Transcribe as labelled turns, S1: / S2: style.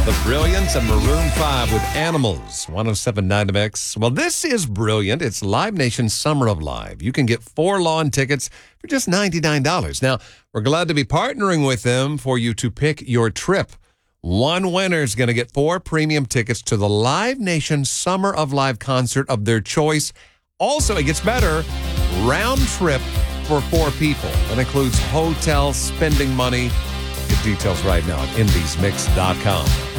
S1: The Brilliance of Maroon 5 with Animals, 107.9 MX. Well, this is brilliant. It's Live Nation Summer of Live. You can get 4 lawn tickets for just $99. Now, we're glad to be partnering with them for you to pick your trip. One winner is going to get 4 premium tickets to the Live Nation Summer of Live concert of their choice. Also, it gets better, round trip for 4 people. That includes hotel, spending money. Get details right now at indiesmix.com.